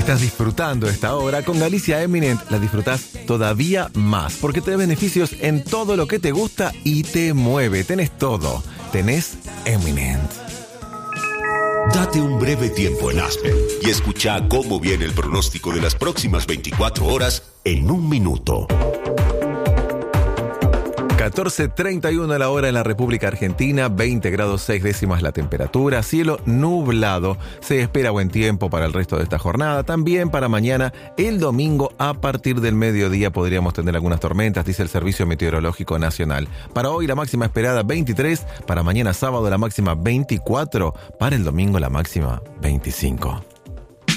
Estás disfrutando esta hora con Galicia Eminent. La disfrutás todavía más porque te da beneficios en todo lo que te gusta y te mueve. Tenés todo. Tenés Eminent. Date un breve tiempo en Aspen y escucha cómo viene el pronóstico de las próximas 24 horas en un minuto. 14:31 la hora en la República Argentina, 20 grados 6 décimas la temperatura, cielo nublado. Se espera buen tiempo para el resto de esta jornada. También para mañana, el domingo, a partir del mediodía podríamos tener algunas tormentas, dice el Servicio Meteorológico Nacional. Para hoy la máxima esperada 23, para mañana sábado la máxima 24, para el domingo la máxima 25.